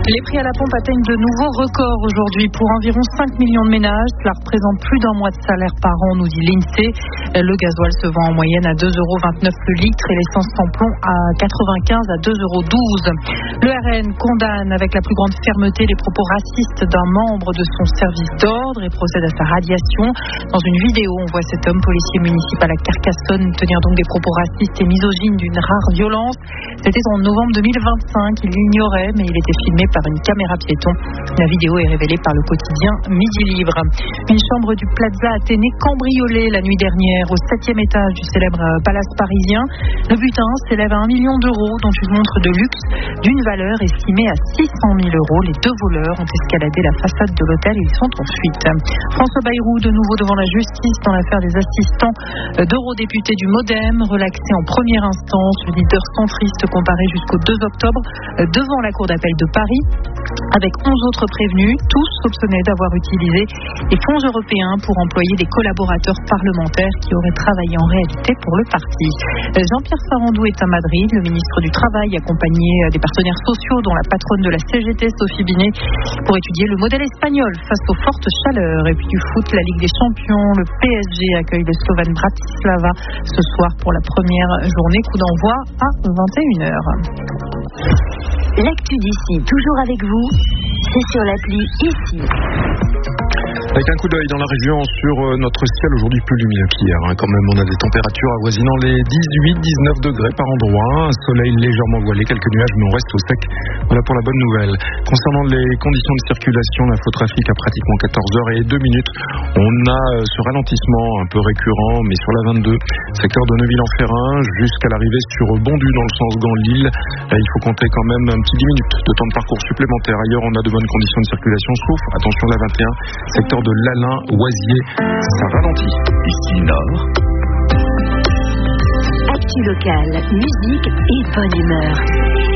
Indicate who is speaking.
Speaker 1: Les prix à la pompe atteignent de nouveaux records aujourd'hui pour environ 5 millions de ménages. Cela représente plus d'un mois de salaire par an, nous dit l'INSEE. Le gasoil se vend en moyenne à 2,29 € le litre et l'essence sans plomb à 95 à 2,12 €. Le RN condamne avec la plus grande fermeté les propos racistes d'un membre de son service d'ordre et procède à sa radiation. Dans une vidéo, on voit cet homme policier municipal à Carcassonne tenir donc des propos racistes et misogynes d'une rare violence. C'était en novembre 2025. Il l'ignorait, mais il était filmé par une caméra piéton. La vidéo est révélée par le quotidien Midi Libre. Une chambre du Plaza Athénée cambriolée la nuit dernière au 7e étage du célèbre palace parisien. Le butin s'élève à 1 million d'euros, dont une montre de luxe d'une valeur estimée à 600 000 €. Les deux voleurs ont escaladé la façade de l'hôtel et ils sont en fuite. François Bayrou, de nouveau devant la justice dans l'affaire des assistants d'eurodéputés du MoDem, relaxé en première instance. Le leader centriste comparé jusqu'au 2 octobre devant la Cour d'appel de Paris, avec 11 autres prévenus, tous soupçonnés d'avoir utilisé les fonds européens pour employer des collaborateurs parlementaires qui auraient travaillé en réalité pour le parti. Jean-Pierre Farandou est à Madrid. Le ministre du Travail, accompagné des partenaires sociaux, dont la patronne de la CGT, Sophie Binet, pour étudier le modèle espagnol face aux fortes chaleurs. Et puis du foot, la Ligue des Champions, le PSG accueille le Slovan Bratislava ce soir pour la première journée. Coup d'envoi à 21 h.
Speaker 2: L'actu d'ici, toujours avec vous, c'est sur l'appli Ici.
Speaker 3: Avec un coup d'œil dans la région sur notre ciel aujourd'hui plus lumineux qu'hier. Quand même, on a des températures avoisinant les 18-19 degrés par endroit. Un soleil légèrement voilé, quelques nuages, mais on reste au sec. Voilà pour la bonne nouvelle. Concernant les conditions de circulation, l'infotrafic à pratiquement 14h02. On a ce ralentissement un peu récurrent, mais sur la 22, secteur de Neuville-en-Ferrin, jusqu'à l'arrivée sur Bondu dans le sens Gand-Lille. Il faut compter quand même un petit 10 minutes de temps de parcours supplémentaire. Ailleurs, on a de bonnes conditions de circulation, sauf, attention, la 21, secteur de l'Alain, Oisier, ça ralentit.
Speaker 4: Ici Nord.
Speaker 2: Actu locale, musique et bonne humeur.